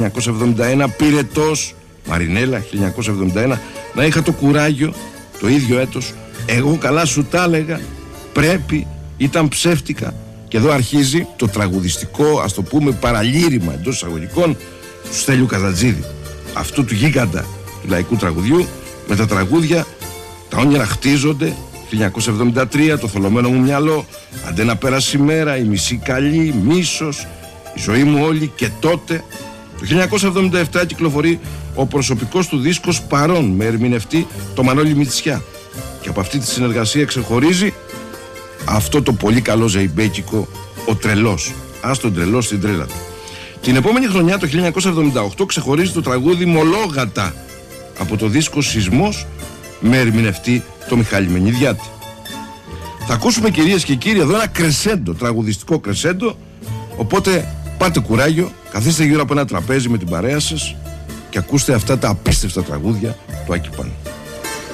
1971, Πυρετός, Μαρινέλα 1971, να είχα το κουράγιο το ίδιο έτος, εγώ καλά σου τα έλεγα, πρέπει, ήταν ψεύτικα. Και εδώ αρχίζει το τραγουδιστικό, ας το πούμε, παραλήρημα εντός εισαγωγικών του Στέλιου Καζατζίδη, αυτού του γίγαντα του λαϊκού τραγουδιού, με τα τραγούδια «Τα όνειρα χτίζονται», 1973, «Το θολωμένο μου μυαλό», «Αντέ να πέρασε η μέρα», «Η μισή καλή», «Μίσος», «Η ζωή μου όλη» και «Τότε». Το 1977 κυκλοφορεί ο προσωπικός του δίσκος «Παρών» με ερμηνευτή το Μανώλη Μητσιά, και από αυτή τη συνεργασία ξεχωρίζει αυτό το πολύ καλό ζεϊμπέκικο «Ο Τρελός». Ας τον τρελό στην τρέλα του. Την επόμενη χρονιά, το 1978, ξεχωρίζει το τραγούδι «Μολόγατα» από το δίσκο «Σεισμός» με ερμηνευτή το Μιχάλη Μενιδιάτη. Θα ακούσουμε, κυρίες και κύριοι, εδώ ένα κρεσέντο, τραγουδιστικό κρεσέντο, οπότε πάτε κουράγιο, καθίστε γύρω από ένα τραπέζι με την παρέα σας και ακούστε αυτά τα απίστευτα τραγούδια του Άκη Πάνου.